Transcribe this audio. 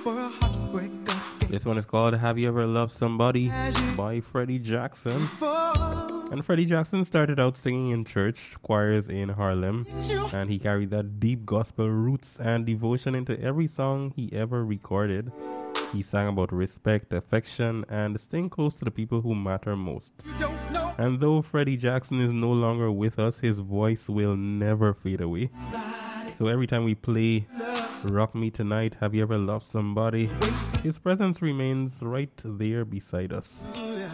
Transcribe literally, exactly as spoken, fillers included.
This one is called Have You Ever Loved Somebody by Freddie Jackson. And Freddie Jackson started out singing in church choirs in Harlem, and he carried that deep gospel roots and devotion into every song he ever recorded. He sang about respect, affection, and staying close to the people who matter most. And though Freddie Jackson is no longer with us, his voice will never fade away. So every time we play Rock Me Tonight, Have You Ever Loved Somebody, his presence remains right there beside us.